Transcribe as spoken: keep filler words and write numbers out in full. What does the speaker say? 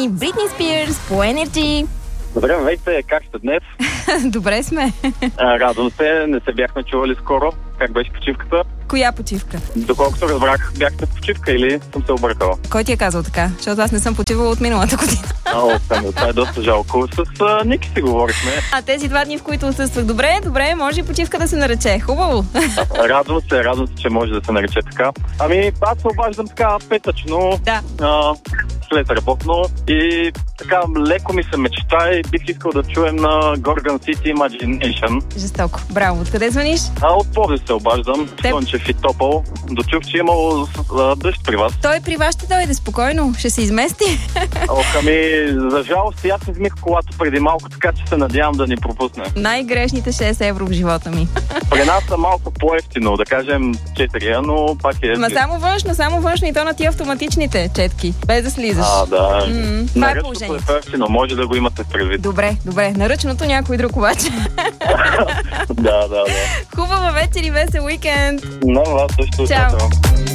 ни Бритни Спирс по Energy. Здравейте, как сте днес? Добре сме. А, радвам се, не се бяхме чували скоро. Как беше почивката? Коя почивка? Доколкото разбрах, бяхте в почивка или съм се объркала? Кой ти е казал така? Защото аз не съм почивала от миналата година. О, само, това е доста жалко. С а, Ники си говорихме. А тези два дни, в които отсъствах, добре, добре, може и почивка да се нарече. Хубаво. Радвам се, радвам се, че може да се нарече така. Ами, аз се обаждам така петъчно. Да. А, след работно и така леко ми се мечта и бих искал да чуем на Gorgon City Imagination. Жестоко. Браво. Откъде звъниш? А от Пловдив се обаждам. Теб... Слънчев и топъл. Дочух, че е имало а, дъжд при вас. Той при вас ще дойде спокойно. Ще се измести. Ох, ами, за жалост, и аз измих колата преди малко, така че се надявам да ни пропусне. Най-грешните шест евро в живота ми. При нас са малко по-ефтино, да кажем четири, но пак е... Ма само външно, само външно и то на тия автоматичните четки. Без да слизаш. А, да. М-м, това е положението. Е ефтино, може да го имате предвид. Добре, добре. Наръчното някой друг обаче. Да, да, да. Хубава вечер и весел уикенд. На вас също. Чао.